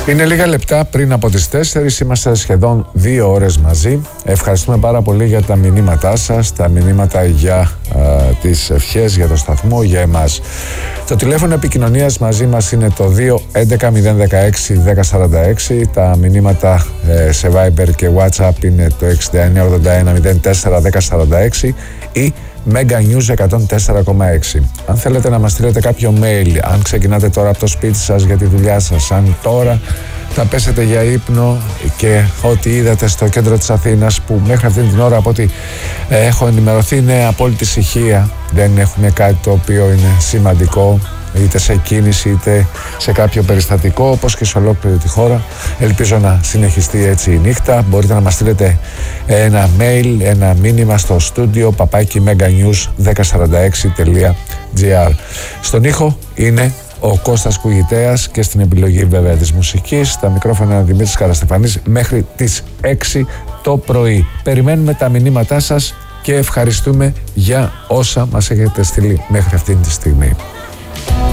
Είναι λίγα λεπτά πριν από τις 4, είμαστε σχεδόν 2 ώρες μαζί. Ευχαριστούμε πάρα πολύ για τα μηνύματά σας, τα μηνύματα για τις ευχές, για το σταθμό, για εμάς. Το τηλέφωνο επικοινωνίας μαζί μας είναι το 2-11-016-1046. Τα μηνύματα σε Viber και WhatsApp είναι το 6981-04-1046 ή Mega News 104,6. Αν θέλετε να μας στείλετε κάποιο mail, αν ξεκινάτε τώρα από το σπίτι σας για τη δουλειά σας, αν τώρα θα πέσετε για ύπνο και ό,τι είδατε στο κέντρο της Αθήνας, που μέχρι αυτή την ώρα από ό,τι έχω ενημερωθεί είναι απόλυτη ησυχία, δεν έχουμε κάτι το οποίο είναι σημαντικό είτε σε κίνηση είτε σε κάποιο περιστατικό, όπως και σε ολόκληρη τη χώρα. Ελπίζω να συνεχιστεί έτσι η νύχτα. Μπορείτε να μας στείλετε ένα mail, ένα μήνυμα στο studio papaki-meganews1046.gr. Στον ήχο είναι ο Κώστας Κουγητέας και στην επιλογή βέβαια της μουσικής. Στα μικρόφωνα είναι ο Δημήτρης Καραστεφανής μέχρι τις 6 το πρωί. Περιμένουμε τα μηνύματά σας και ευχαριστούμε για όσα μας έχετε στείλει μέχρι αυτή τη στιγμή.